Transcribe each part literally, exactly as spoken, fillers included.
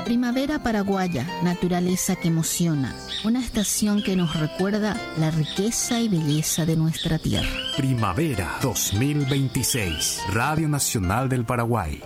Primavera paraguaya, naturaleza que emociona. Una estación que nos recuerda la riqueza y belleza de nuestra tierra. Primavera dos mil veintiséis, Radio Nacional del Paraguay.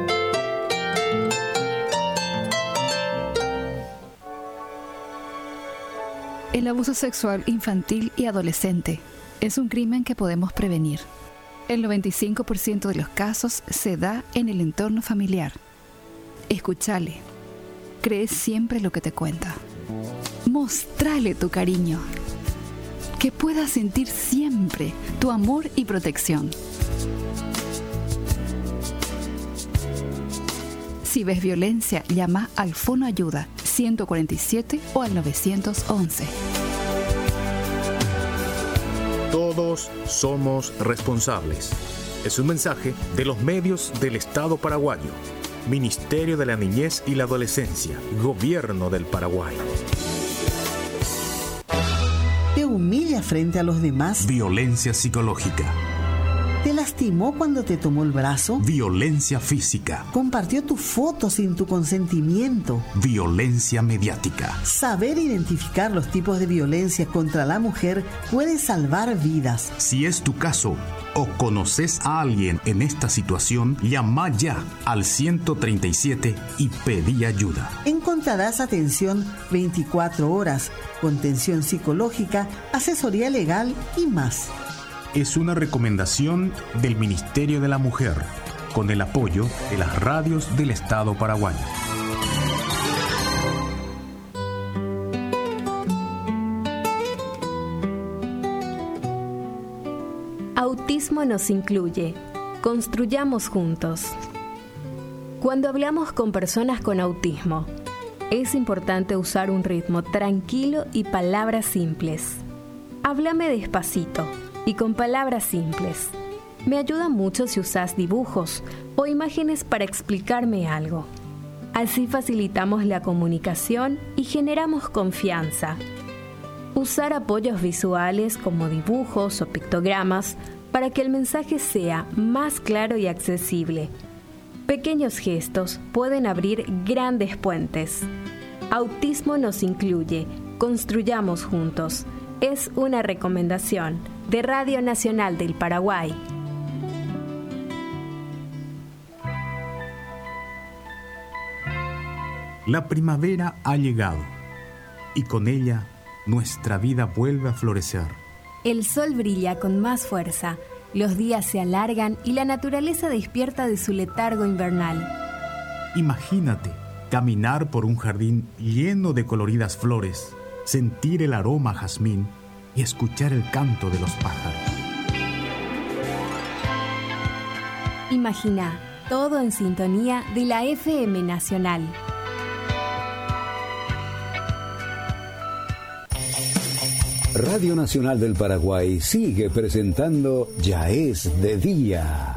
El abuso sexual infantil y adolescente es un crimen que podemos prevenir. El noventa y cinco por ciento de los casos se da en el entorno familiar. Escúchale. Cree siempre lo que te cuenta. Mostrale tu cariño. Que pueda sentir siempre tu amor y protección. Si ves violencia, llama al Fono Ayuda ciento cuarenta y siete o al nueve once. Todos somos responsables. Es un mensaje de los medios del Estado paraguayo. Ministerio de la Niñez y la Adolescencia. Gobierno del Paraguay. ¿Te humilla frente a los demás? Violencia psicológica. ¿Te lastimó cuando te tomó el brazo? Violencia física. ¿Compartió tu foto sin tu consentimiento? Violencia mediática. Saber identificar los tipos de violencia contra la mujer puede salvar vidas. Si es tu caso o conoces a alguien en esta situación, llama ya al ciento treinta y siete y pedí ayuda. Encontrarás atención veinticuatro horas, contención psicológica, asesoría legal y más. Es una recomendación del Ministerio de la Mujer, con el apoyo de las radios del Estado paraguayo. Autismo nos incluye. Construyamos juntos. Cuando hablamos con personas con autismo, es importante usar un ritmo tranquilo y palabras simples. Háblame despacito y con palabras simples. Me ayuda mucho si usas dibujos o imágenes para explicarme algo. Así facilitamos la comunicación y generamos confianza. Usar apoyos visuales como dibujos o pictogramas para que el mensaje sea más claro y accesible. Pequeños gestos pueden abrir grandes puentes. Autismo nos incluye. Construyamos juntos. Es una recomendación de Radio Nacional del Paraguay. La primavera ha llegado y con ella nuestra vida vuelve a florecer. El sol brilla con más fuerza, los días se alargan y la naturaleza despierta de su letargo invernal. Imagínate caminar por un jardín lleno de coloridas flores, sentir el aroma a jazmín y escuchar el canto de los pájaros. Imagina todo en sintonía de la F M Nacional. Radio Nacional del Paraguay sigue presentando Ya es de día.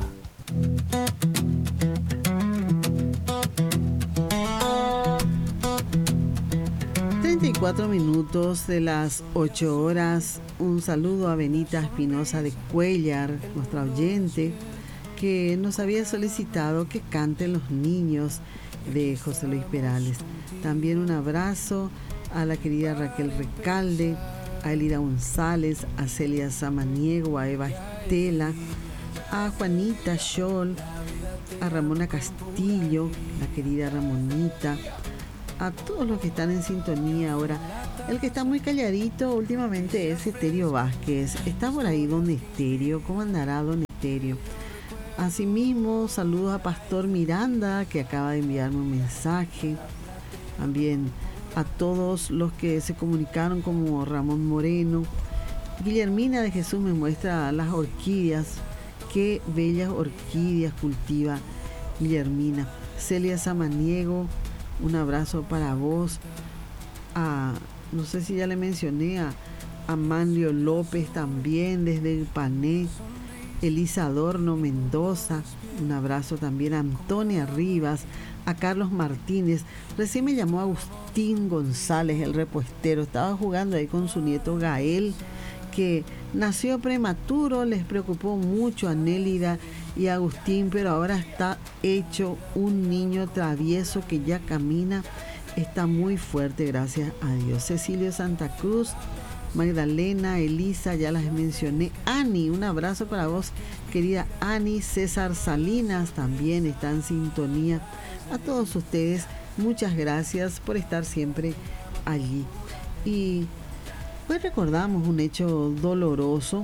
treinta y cuatro minutos de las ocho horas. Un saludo a Benita Espinosa de Cuellar, nuestra oyente, que nos había solicitado que canten Los Niños de José Luis Perales. También un abrazo a la querida Raquel Recalde, a Elida González, a Celia Samaniego, a Eva Estela, a Juanita Scholl, a Ramona Castillo, la querida Ramonita, a todos los que están en sintonía ahora. El que está muy calladito últimamente es Esterio Vázquez. Está por ahí don Esterio. ¿Cómo andará don Esterio? Asimismo, saludos a Pastor Miranda, que acaba de enviarme un mensaje. También a todos los que se comunicaron, como Ramón Moreno. Guillermina de Jesús me muestra las orquídeas. Qué bellas orquídeas cultiva Guillermina. Celia Samaniego, un abrazo para vos. A, no sé si ya le mencioné, a, a Manlio López también desde Pané. Elisa Adorno Mendoza, un abrazo también a Antonia Rivas, a Carlos Martínez. Recién me llamó Agustín González, el repuestero. Estaba jugando ahí con su nieto Gael, que nació prematuro. Les preocupó mucho a Nélida y Agustín, pero ahora está hecho un niño travieso que ya camina, está muy fuerte, gracias a Dios. Cecilio Santa Cruz, Magdalena, Elisa, ya las mencioné. Ani, un abrazo para vos, querida Ani. César Salinas también está en sintonía. A todos ustedes, muchas gracias por estar siempre allí. Y pues recordamos un hecho doloroso.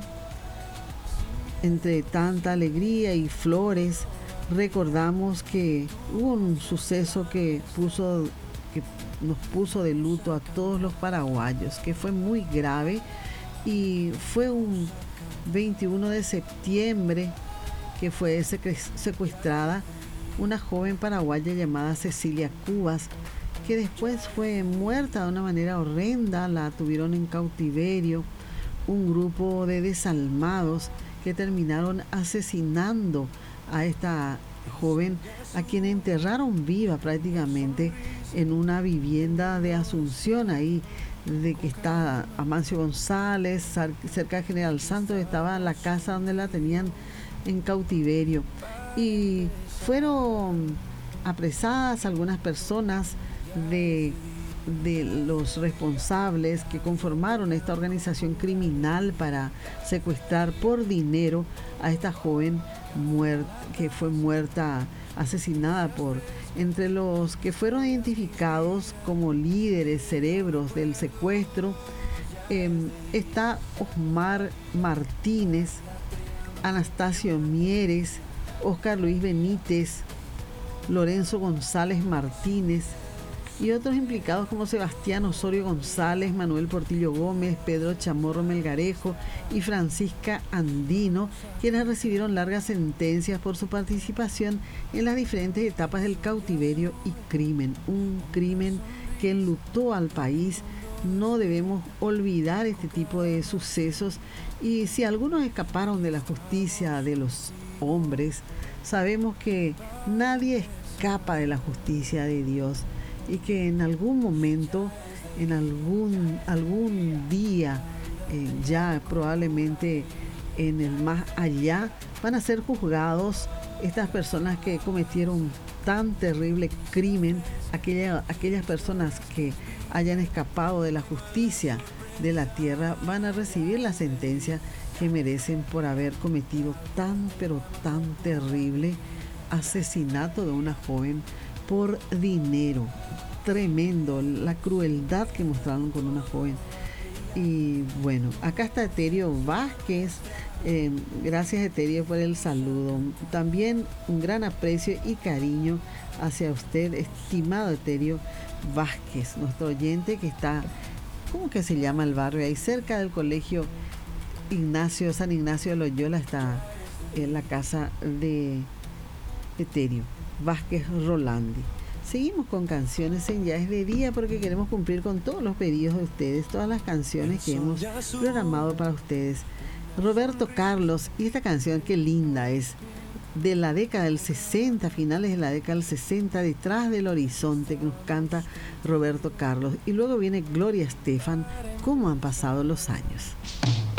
Entre tanta alegría y flores, recordamos que hubo un suceso que puso que nos puso de luto a todos los paraguayos, que fue muy grave, y fue un veintiuno de septiembre que fue secuestrada una joven paraguaya llamada Cecilia Cubas, que después fue muerta de una manera horrenda. La tuvieron en cautiverio un grupo de desalmados que terminaron asesinando a esta joven, a quien enterraron viva prácticamente en una vivienda de Asunción, ahí de que está Amancio González, cerca de General Santos, estaba la casa donde la tenían en cautiverio. Y fueron apresadas algunas personas de, de los responsables que conformaron esta organización criminal para secuestrar por dinero a esta joven muerta, que fue muerta, asesinada por, entre los que fueron identificados como líderes, cerebros del secuestro, eh, está Osmar Martínez, Anastasio Mieres, Oscar Luis Benítez, Lorenzo González Martínez y otros implicados como Sebastián Osorio González, Manuel Portillo Gómez, Pedro Chamorro Melgarejo y Francisca Andino, quienes recibieron largas sentencias por su participación en las diferentes etapas del cautiverio y crimen. Un crimen que enlutó al país. No debemos olvidar este tipo de sucesos, y si algunos escaparon de la justicia de los hombres, sabemos que nadie escapa de la justicia de Dios, y que en algún momento, en algún, algún día, eh, ya probablemente en el más allá, van a ser juzgados estas personas que cometieron tan terrible crimen, aquella, aquellas personas que hayan escapado de la justicia de la tierra van a recibir la sentencia que merecen por haber cometido tan pero tan terrible asesinato de una joven por dinero. Tremendo la crueldad que mostraron con una joven. Y bueno, acá está Eterio Vázquez. Eh, gracias, Eterio, por el saludo. También un gran aprecio y cariño hacia usted, estimado Eterio Vázquez, nuestro oyente que está, ¿cómo que se llama el barrio? Ahí cerca del colegio Ignacio, San Ignacio de Loyola, está en la casa de Eterio Vázquez Rolandi. Seguimos con canciones en Ya es de Día, porque queremos cumplir con todos los pedidos de ustedes, todas las canciones que hemos programado para ustedes. Roberto Carlos, y esta canción qué linda es, de la década del sesenta, finales de la década del sesenta, Detrás del Horizonte, que nos canta Roberto Carlos. Y luego viene Gloria Estefan, ¿Cómo han pasado los años?